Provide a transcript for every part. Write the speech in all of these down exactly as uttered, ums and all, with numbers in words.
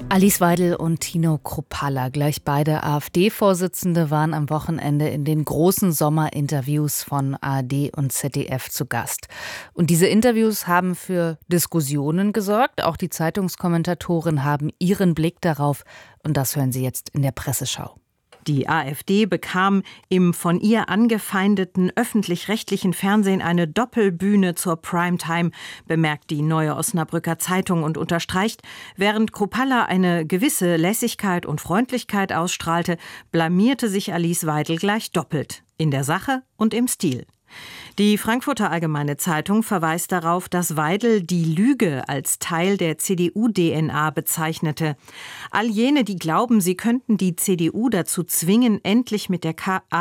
Alice Weidel und Tino Kruppalla, gleich beide AfD-Vorsitzende, waren am Wochenende in den großen Sommerinterviews von A R D und Z D F zu Gast. Und diese Interviews haben für Diskussionen gesorgt. Auch die Zeitungskommentatoren haben ihren Blick darauf. Und das hören Sie jetzt in der Presseschau. Die AfD bekam im von ihr angefeindeten öffentlich-rechtlichen Fernsehen eine Doppelbühne zur Primetime, bemerkt die Neue Osnabrücker Zeitung und unterstreicht, während Kruppalla eine gewisse Lässigkeit und Freundlichkeit ausstrahlte, blamierte sich Alice Weidel gleich doppelt, in der Sache und im Stil. Die Frankfurter Allgemeine Zeitung verweist darauf, dass Weidel die Lüge als Teil der C D U-D N A bezeichnete. All jene, die glauben, sie könnten die C D U dazu zwingen, endlich mit der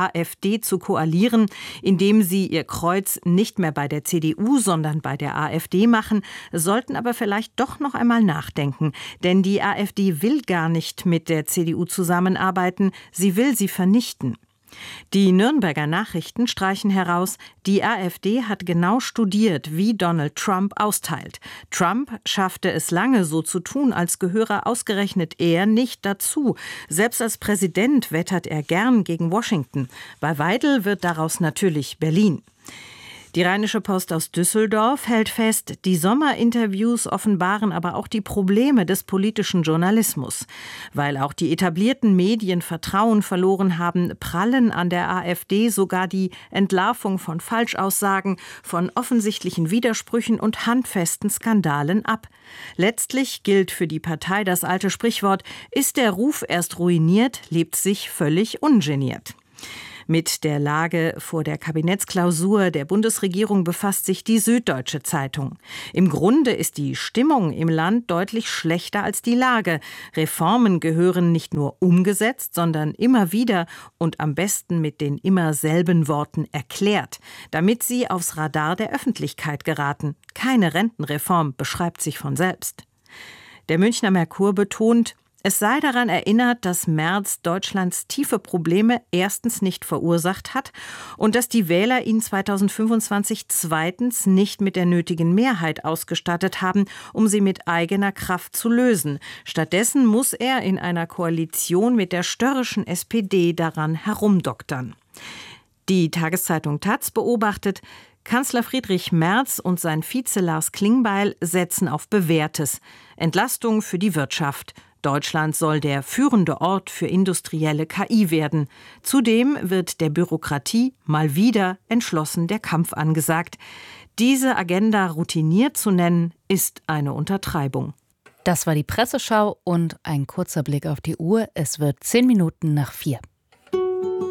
AfD zu koalieren, indem sie ihr Kreuz nicht mehr bei der C D U, sondern bei der AfD machen, sollten aber vielleicht doch noch einmal nachdenken. Denn die AfD will gar nicht mit der C D U zusammenarbeiten, sie will sie vernichten. Die Nürnberger Nachrichten streichen heraus, die AfD hat genau studiert, wie Donald Trump austeilt. Trump schaffte es lange, so zu tun, als gehöre ausgerechnet er nicht dazu. Selbst als Präsident wettert er gern gegen Washington. Bei Weidel wird daraus natürlich Berlin. Die Rheinische Post aus Düsseldorf hält fest, die Sommerinterviews offenbaren aber auch die Probleme des politischen Journalismus. Weil auch die etablierten Medien Vertrauen verloren haben, prallen an der AfD sogar die Entlarvung von Falschaussagen, von offensichtlichen Widersprüchen und handfesten Skandalen ab. Letztlich gilt für die Partei das alte Sprichwort, ist der Ruf erst ruiniert, lebt sich völlig ungeniert. Mit der Lage vor der Kabinettsklausur der Bundesregierung befasst sich die Süddeutsche Zeitung. Im Grunde ist die Stimmung im Land deutlich schlechter als die Lage. Reformen gehören nicht nur umgesetzt, sondern immer wieder und am besten mit den immer selben Worten erklärt, damit sie aufs Radar der Öffentlichkeit geraten. Keine Rentenreform beschreibt sich von selbst. Der Münchner Merkur betont, es sei daran erinnert, dass Merz Deutschlands tiefe Probleme erstens nicht verursacht hat und dass die Wähler ihn zweitausendfünfundzwanzig zweitens nicht mit der nötigen Mehrheit ausgestattet haben, um sie mit eigener Kraft zu lösen. Stattdessen muss er in einer Koalition mit der störrischen S P D daran herumdoktern. Die Tageszeitung Taz beobachtet, Kanzler Friedrich Merz und sein Vize Lars Klingbeil setzen auf Bewährtes. Entlastung für die Wirtschaft. Deutschland soll der führende Ort für industrielle K I werden. Zudem wird der Bürokratie mal wieder entschlossen der Kampf angesagt. Diese Agenda routiniert zu nennen, ist eine Untertreibung. Das war die Presseschau und ein kurzer Blick auf die Uhr. Es wird zehn Minuten nach vier.